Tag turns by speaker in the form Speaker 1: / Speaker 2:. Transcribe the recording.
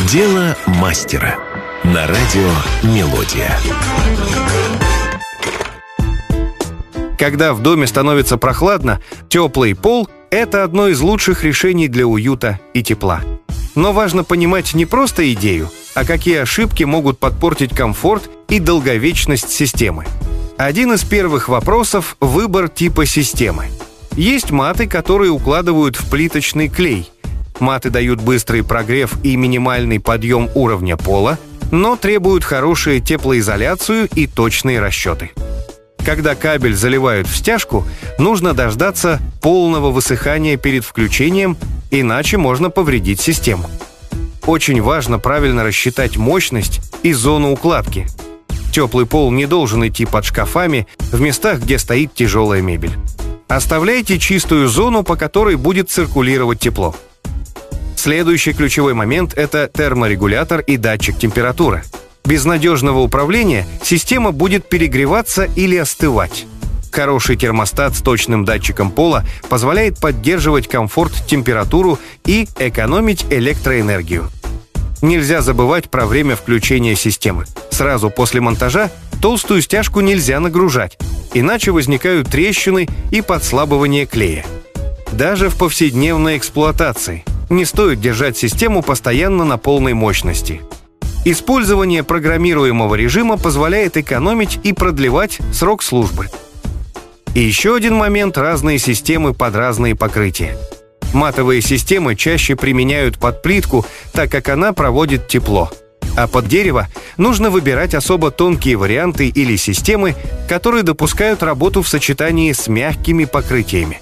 Speaker 1: Дело мастера. На радио «Мелодия».
Speaker 2: Когда в доме становится прохладно, теплый пол – это одно из лучших решений для уюта и тепла. Но важно понимать не просто идею, а какие ошибки могут подпортить комфорт и долговечность системы. Один из первых вопросов – выбор типа системы. Есть маты, которые укладывают в плиточный клей. Маты дают быстрый прогрев и минимальный подъем уровня пола, но требуют хорошую теплоизоляцию и точные расчеты. Когда кабель заливают в стяжку, нужно дождаться полного высыхания перед включением, иначе можно повредить систему. Очень важно правильно рассчитать мощность и зону укладки. Теплый пол не должен идти под шкафами в местах, где стоит тяжелая мебель. Оставляйте чистую зону, по которой будет циркулировать тепло. Следующий ключевой момент – это терморегулятор и датчик температуры. Без надежного управления система будет перегреваться или остывать. Хороший термостат с точным датчиком пола позволяет поддерживать комфорт, температуру и экономить электроэнергию. Нельзя забывать про время включения системы. Сразу после монтажа толстую стяжку нельзя нагружать, иначе возникают трещины и подслабывание клея. Даже в повседневной эксплуатации не стоит держать систему постоянно на полной мощности. Использование программируемого режима позволяет экономить и продлевать срок службы. И еще один момент – разные системы под разные покрытия. Матовые системы чаще применяют под плитку, так как она проводит тепло. А под дерево нужно выбирать особо тонкие варианты или системы, которые допускают работу в сочетании с мягкими покрытиями.